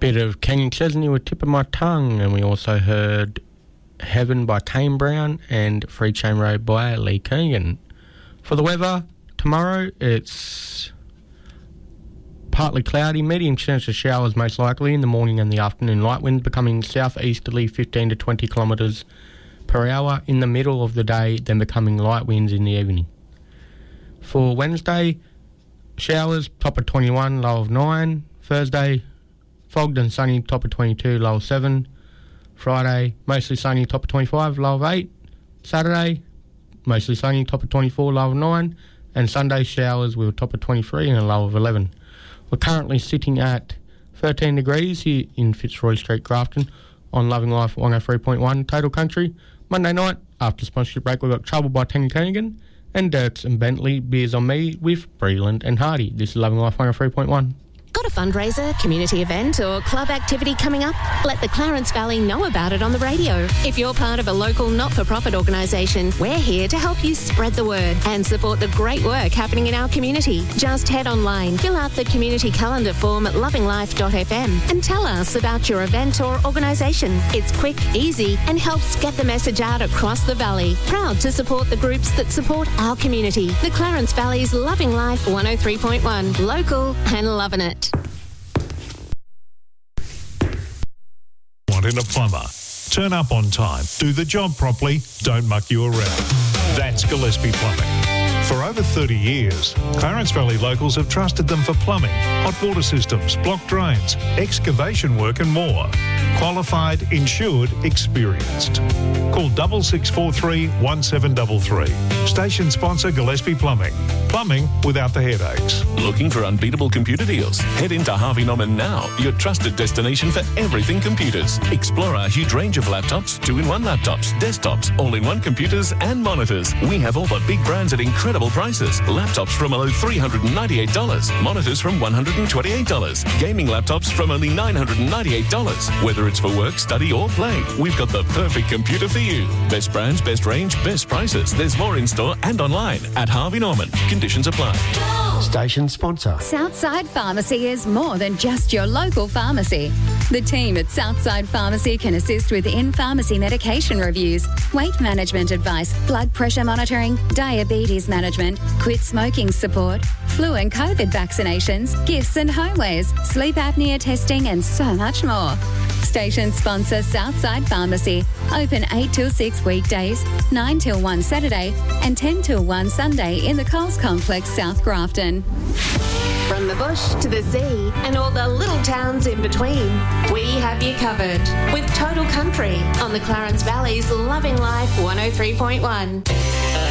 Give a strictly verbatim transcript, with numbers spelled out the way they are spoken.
Bit of Kenny Chesney with Tip of My Tongue, and we also heard Heaven by Tame Brown and Free Chain Road by Lee Keegan. For the weather, tomorrow it's partly cloudy, medium chance of showers most likely in the morning and the afternoon. Light winds becoming southeasterly fifteen to twenty kilometres per hour in the middle of the day, then becoming light winds in the evening. For Wednesday, showers, top of twenty-one, low of nine. Thursday, fogged and sunny, top of twenty-two, low of seven. Friday, mostly sunny, top of twenty-five, low of eight. Saturday, mostly sunny, top of twenty-four, low of nine. And Sunday, showers with a top of twenty-three and a low of eleven. We're currently sitting at thirteen degrees here in Fitzroy Street, Grafton, on Loving Life one oh three point one Total Country. Monday night, after sponsorship break, we've got Trouble by Tenny Kanigan and Dirks and Bentley, Beers on Me with Breland and Hardy. This is Loving Life one oh three point one. Got a fundraiser, community event or club activity coming up? Let the Clarence Valley know about it on the radio. If you're part of a local not-for-profit organisation, we're here to help you spread the word and support the great work happening in our community. Just head online, fill out the community calendar form at loving life dot f m and tell us about your event or organisation. It's quick, easy and helps get the message out across the valley. Proud to support the groups that support our community. The Clarence Valley's Loving Life one oh three point one. Local and loving it. In a plumber. Turn up on time, do the job properly, don't muck you around. That's Gillespie Plumbing. For over thirty years, Clarence Valley locals have trusted them for plumbing, hot water systems, block drains, excavation work and more. Qualified, insured, experienced. Call double six four three one seven three three. Station sponsor Gillespie Plumbing. Plumbing without the headaches. Looking for unbeatable computer deals? Head into Harvey Norman now, your trusted destination for everything computers. Explore our huge range of laptops, two-in-one laptops, desktops, all-in-one computers and monitors. We have all the big brands at incredible prices. Laptops from below three hundred ninety-eight dollars. Monitors from one hundred twenty-eight dollars. Gaming laptops from only nine hundred ninety-eight dollars. Whether it's for work, study or play, we've got the perfect computer for you. Best brands, best range, best prices. There's more in store and online at Harvey Norman. Conditions apply. Station sponsor. Southside Pharmacy is more than just your local pharmacy. The team at Southside Pharmacy can assist with in-pharmacy medication reviews, weight management advice, blood pressure monitoring, diabetes management, quit smoking support, flu and COVID vaccinations, gifts and homewares, sleep apnea testing and so much more. Station sponsor Southside Pharmacy. Open eight till six weekdays, nine till one Saturday and ten till one Sunday in the Coles Complex, South Grafton. From the bush to the sea and all the little towns in between, we have you covered with Total Country on the Clarence Valley's Loving Life one oh three point one.